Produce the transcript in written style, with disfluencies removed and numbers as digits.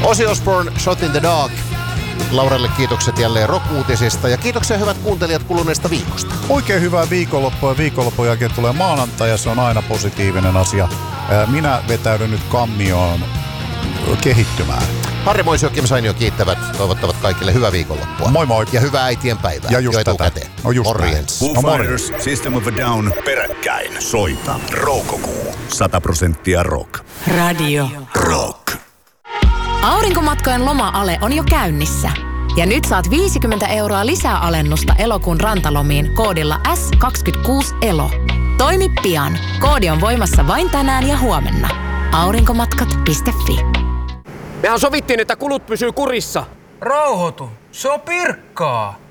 Ozzy Osbourne, Shot in the Dark. Laurelle kiitokset jälleen rock-uutisista ja kiitoksia hyvät kuuntelijat kuluneesta viikosta. Oikein hyvää viikonloppua ja viikonlopun jälkeen tulee maanantai ja se on aina positiivinen asia. Minä vetäydyn nyt kammioon kehittymään. Harri Moisio, Kim Sainio kiittävät, toivottavat kaikille hyvää viikonloppua. Moi moi. Ja hyvää äitien päivää. Ja just tätä. No just morjens. Foo Fighters, System of a Down, peräkkäin. Soita. Roukokuu. 100% rock. Radio Rock. Aurinkomatkojen loma-ale on jo käynnissä. Ja nyt saat 50 € lisää alennusta elokuun rantalomiin koodilla S26ELO. Toimi pian. Koodi on voimassa vain tänään ja huomenna. Aurinkomatkat.fi. Mehän sovittiin, että kulut pysyy kurissa. Rauhoitu. Se on Pirkkaa.